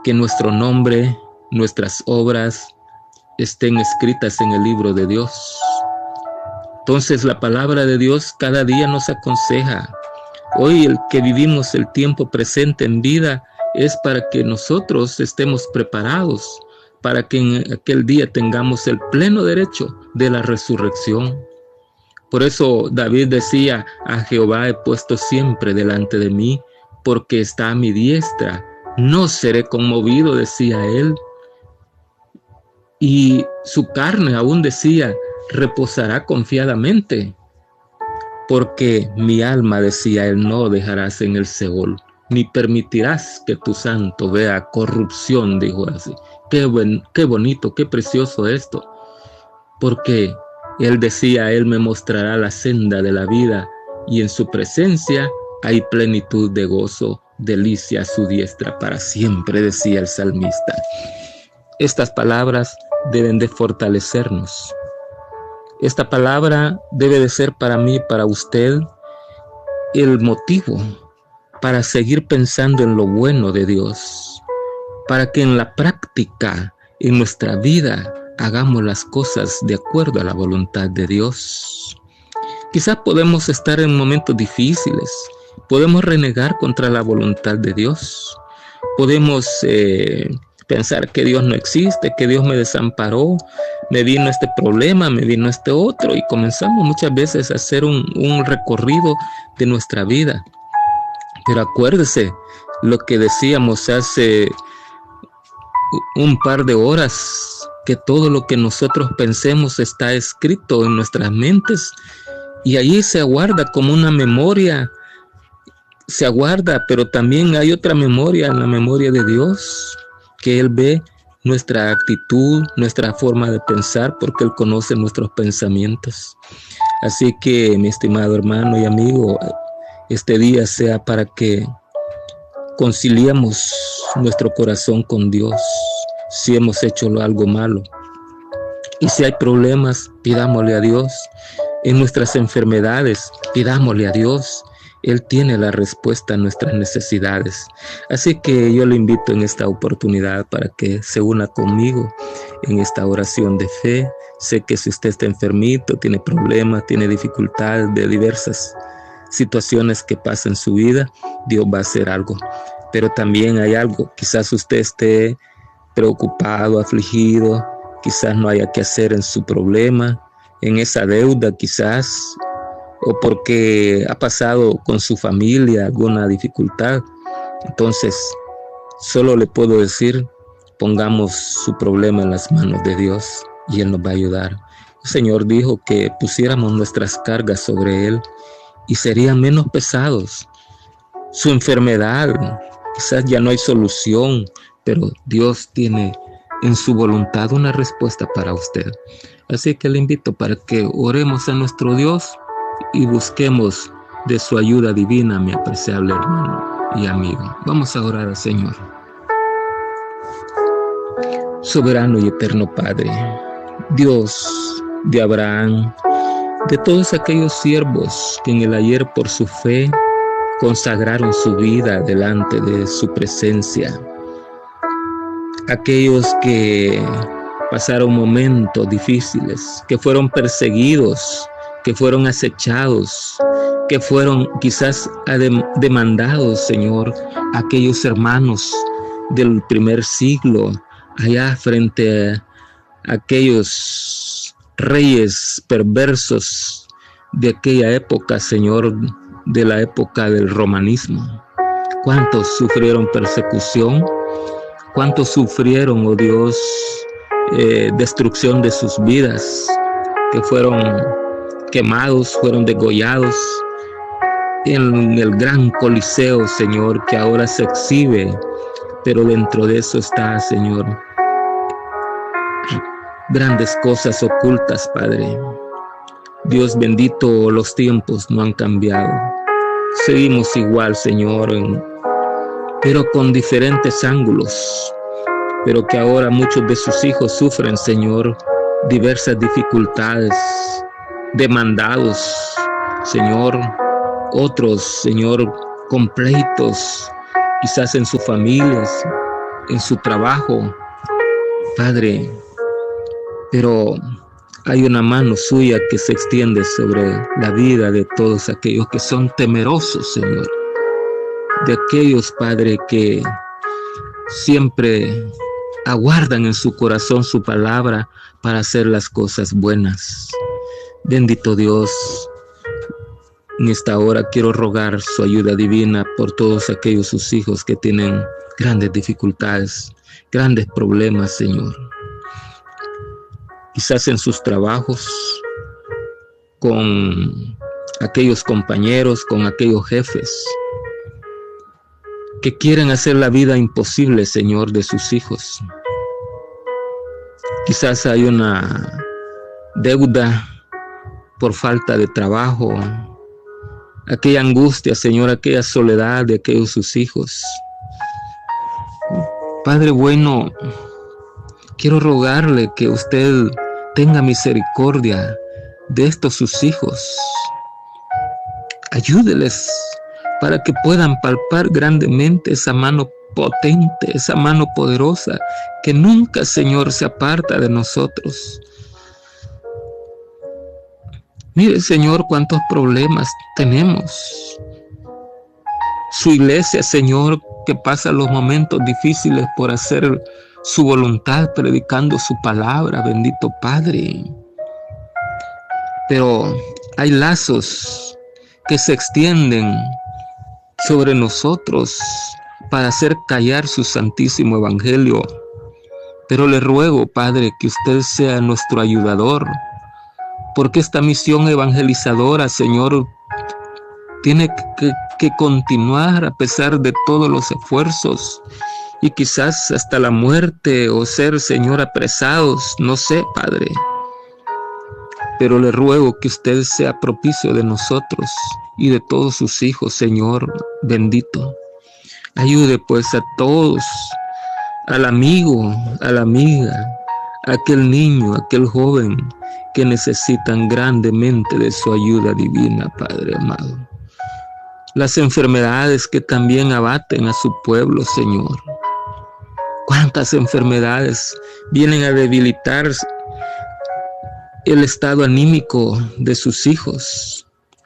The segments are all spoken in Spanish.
que nuestro nombre, nuestras obras estén escritas en el libro de Dios. Entonces la palabra de Dios cada día nos aconseja. Hoy el que vivimos el tiempo presente en vida es para que nosotros estemos preparados, para que en aquel día tengamos el pleno derecho de la resurrección. Por eso David decía: a Jehová he puesto siempre delante de mí, porque está a mi diestra. No seré conmovido, decía él. Y su carne aún decía: reposará confiadamente. Porque mi alma, decía él, no dejarás en el Seol, ni permitirás que tu santo vea corrupción, dijo así. Qué bonito, qué precioso esto. Porque él decía: él me mostrará la senda de la vida, y en su presencia hay plenitud de gozo, delicia a su diestra para siempre, decía el salmista. Estas palabras deben de fortalecernos. Esta palabra debe de ser para mí, para usted, el motivo para seguir pensando en lo bueno de Dios, para que en la práctica, en nuestra vida, hagamos las cosas de acuerdo a la voluntad de Dios. Quizás podemos estar en momentos difíciles, podemos renegar contra la voluntad de Dios, podemos pensar que Dios no existe, que Dios me desamparó, me vino este problema, me vino este otro, y comenzamos muchas veces a hacer un recorrido de nuestra vida. Pero acuérdese lo que decíamos hace un par de horas, que todo lo que nosotros pensemos está escrito en nuestras mentes, y allí se aguarda como una memoria, se aguarda, pero también hay otra memoria, en la memoria de Dios, que Él ve nuestra actitud, nuestra forma de pensar, porque Él conoce nuestros pensamientos. Así que, mi estimado hermano y amigo, este día sea para que conciliemos nuestro corazón con Dios, si hemos hecho algo malo. Y si hay problemas, pidámosle a Dios. En nuestras enfermedades, pidámosle a Dios. Él tiene la respuesta a nuestras necesidades. Así que yo le invito en esta oportunidad para que se una conmigo en esta oración de fe. Sé que si usted está enfermito, tiene problemas, tiene dificultades de diversas situaciones que pasan en su vida, Dios va a hacer algo. Pero también hay algo, quizás usted esté preocupado, afligido, quizás no haya que hacer en su problema, en esa deuda quizás, o porque ha pasado con su familia alguna dificultad. Entonces, solo le puedo decir, pongamos su problema en las manos de Dios y Él nos va a ayudar. El Señor dijo que pusiéramos nuestras cargas sobre Él y serían menos pesados. Su enfermedad, quizás ya no hay solución, pero Dios tiene en su voluntad una respuesta para usted. Así que le invito para que oremos a nuestro Dios y busquemos de su ayuda divina, mi apreciable hermano y amigo. Vamos a orar al Señor. Soberano y eterno Padre, Dios de Abraham, de todos aquellos siervos que en el ayer por su fe consagraron su vida delante de su presencia, aquellos que pasaron momentos difíciles, que fueron perseguidos, que fueron acechados, que fueron quizás demandados, Señor, aquellos hermanos del primer siglo, allá frente a aquellos reyes perversos de aquella época, Señor, de la época del romanismo. ¿Cuántos sufrieron persecución? ¿Cuántos sufrieron, oh Dios, destrucción de sus vidas? Que fueron quemados, fueron degollados en el gran coliseo, Señor, que ahora se exhibe, pero dentro de eso está, Señor, grandes cosas ocultas, Padre. Dios bendito, los tiempos no han cambiado. Seguimos igual, Señor, pero con diferentes ángulos. Pero que ahora muchos de sus hijos sufren, Señor, diversas dificultades, demandados, Señor. Otros, Señor, con pleitos, quizás en sus familias, en su trabajo, Padre, pero hay una mano suya que se extiende sobre la vida de todos aquellos que son temerosos, Señor. De aquellos, Padre, que siempre aguardan en su corazón su palabra para hacer las cosas buenas. Bendito Dios, en esta hora quiero rogar su ayuda divina por todos aquellos sus hijos que tienen grandes dificultades, grandes problemas, Señor. Quizás en sus trabajos, con aquellos compañeros, con aquellos jefes que quieren hacer la vida imposible, Señor, de sus hijos. Quizás hay una deuda por falta de trabajo, aquella angustia, Señor, aquella soledad de aquellos sus hijos. Padre bueno, quiero rogarle que usted tenga misericordia de estos sus hijos. Ayúdeles para que puedan palpar grandemente esa mano potente, esa mano poderosa, que nunca, Señor, se aparta de nosotros. Mire, Señor, cuántos problemas tenemos. Su iglesia, Señor, que pasa los momentos difíciles por hacer su voluntad, predicando su palabra, bendito Padre. Pero hay lazos que se extienden sobre nosotros para hacer callar su santísimo evangelio. Pero le ruego, Padre, que usted sea nuestro ayudador, porque esta misión evangelizadora, Señor, tiene que continuar a pesar de todos los esfuerzos y quizás hasta la muerte o ser, Señor, apresados, no sé, Padre. Pero le ruego que usted sea propicio de nosotros y de todos sus hijos, Señor bendito. Ayude pues a todos, al amigo, a la amiga, a aquel niño, a aquel joven que necesitan grandemente de su ayuda divina, Padre amado. Las enfermedades que también abaten a su pueblo, Señor. ¿Cuántas enfermedades vienen a debilitar el estado anímico de sus hijos?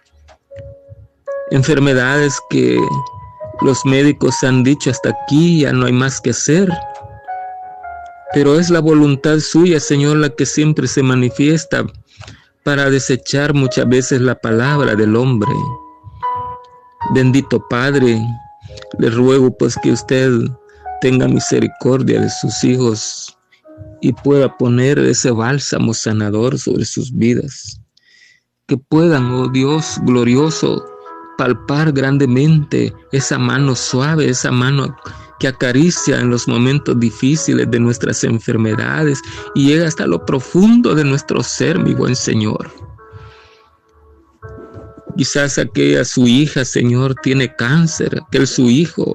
Enfermedades que los médicos han dicho hasta aquí ya no hay más que hacer. Pero es la voluntad suya, Señor, la que siempre se manifiesta para desechar muchas veces la palabra del hombre. Bendito Padre, le ruego pues que usted tenga misericordia de sus hijos y pueda poner ese bálsamo sanador sobre sus vidas. Que puedan, oh Dios glorioso, palpar grandemente esa mano suave, esa mano que acaricia en los momentos difíciles de nuestras enfermedades y llega hasta lo profundo de nuestro ser, mi buen Señor. Quizás aquella su hija, Señor, tiene cáncer, aquel su hijo,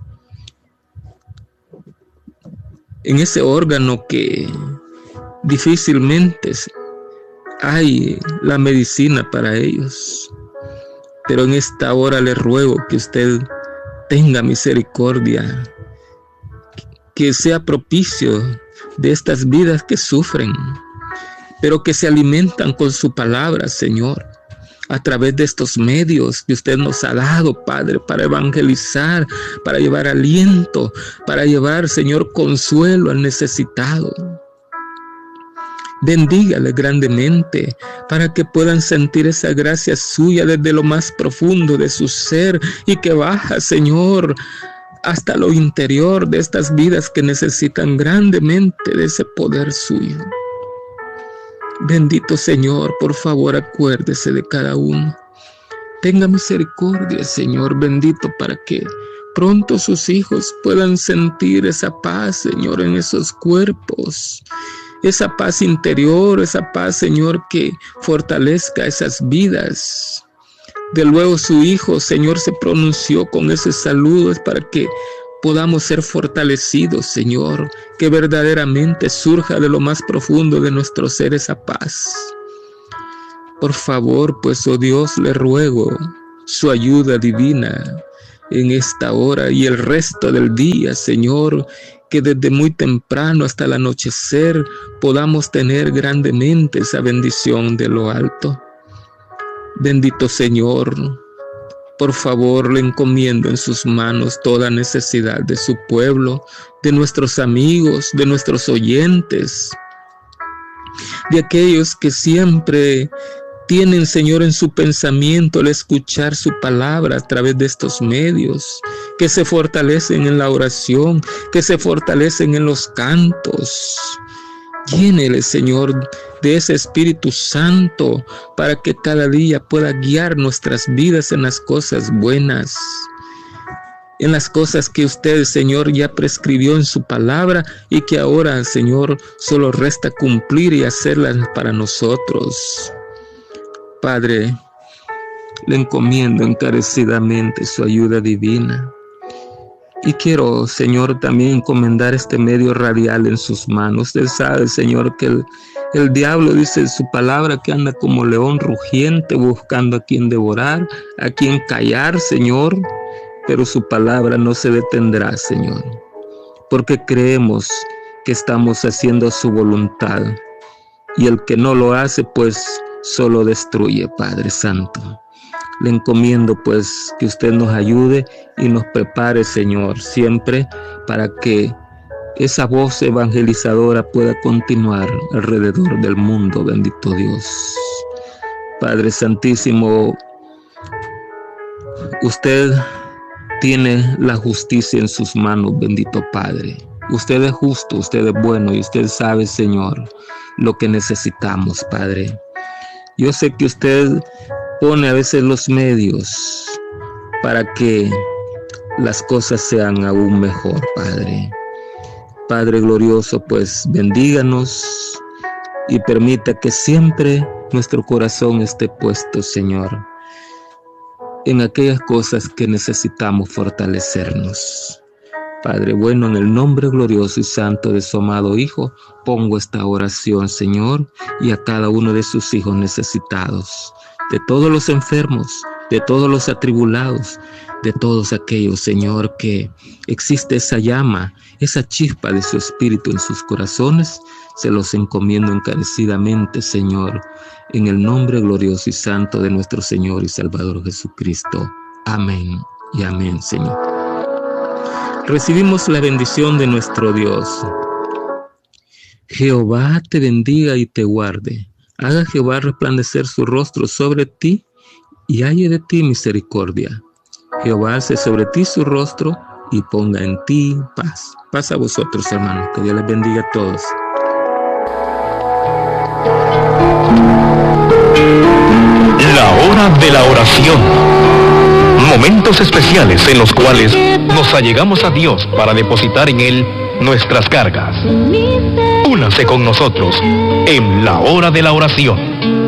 en ese órgano que difícilmente hay la medicina para ellos. Pero en esta hora le ruego que usted tenga misericordia, que sea propicio de estas vidas que sufren, pero que se alimentan con su palabra, Señor, a través de estos medios que usted nos ha dado, Padre, para evangelizar, para llevar aliento, para llevar, Señor, consuelo al necesitado. Bendígale grandemente para que puedan sentir esa gracia suya desde lo más profundo de su ser y que baja, Señor, hasta lo interior de estas vidas que necesitan grandemente de ese poder suyo. Bendito Señor, por favor acuérdese de cada uno. Tenga misericordia, Señor bendito, para que pronto sus hijos puedan sentir esa paz, Señor, en esos cuerpos. Esa paz interior, esa paz, Señor, que fortalezca esas vidas. De luego su Hijo, Señor, se pronunció con ese saludo, es para que podamos ser fortalecidos, Señor, que verdaderamente surja de lo más profundo de nuestro ser esa paz. Por favor, pues, oh Dios, le ruego su ayuda divina en esta hora y el resto del día, Señor, que desde muy temprano hasta el anochecer podamos tener grandemente esa bendición de lo alto. Bendito Señor, por favor le encomiendo en sus manos toda necesidad de su pueblo, de nuestros amigos, de nuestros oyentes, de aquellos que siempre tienen, Señor, en su pensamiento el escuchar su palabra a través de estos medios, que se fortalecen en la oración, que se fortalecen en los cantos. Llénele, Señor, de ese Espíritu Santo para que cada día pueda guiar nuestras vidas en las cosas buenas, en las cosas que usted, Señor, ya prescribió en su palabra y que ahora, Señor, solo resta cumplir y hacerlas para nosotros. Padre, le encomiendo encarecidamente su ayuda divina. Y quiero, Señor, también encomendar este medio radial en sus manos. Usted sabe, Señor, que el diablo dice en su palabra que anda como león rugiente buscando a quien devorar, a quien callar, Señor. Pero su palabra no se detendrá, Señor, porque creemos que estamos haciendo su voluntad. Y el que no lo hace, pues, solo destruye, Padre Santo. Le encomiendo pues que usted nos ayude y nos prepare, Señor, siempre para que esa voz evangelizadora pueda continuar alrededor del mundo, bendito Dios. Padre Santísimo, usted tiene la justicia en sus manos, bendito Padre. Usted es justo, usted es bueno y usted sabe, Señor, lo que necesitamos, Padre. Yo sé que usted pone a veces los medios para que las cosas sean aún mejor, Padre. Padre glorioso, pues bendíganos y permita que siempre nuestro corazón esté puesto, Señor, en aquellas cosas que necesitamos fortalecernos. Padre bueno, en el nombre glorioso y santo de su amado Hijo, pongo esta oración, Señor, y a cada uno de sus hijos necesitados, de todos los enfermos, de todos los atribulados, de todos aquellos, Señor, que existe esa llama, esa chispa de su espíritu en sus corazones, se los encomiendo encarecidamente, Señor, en el nombre glorioso y santo de nuestro Señor y Salvador Jesucristo. Amén y amén, Señor. Recibimos la bendición de nuestro Dios. Jehová te bendiga y te guarde. Haga Jehová resplandecer su rostro sobre ti y haya de ti misericordia. Jehová alce sobre ti su rostro y ponga en ti paz. Paz a vosotros, hermanos. Que Dios les bendiga a todos. La hora de la oración. Momentos especiales en los cuales nos allegamos a Dios para depositar en Él nuestras cargas. Únase con nosotros en la hora de la oración.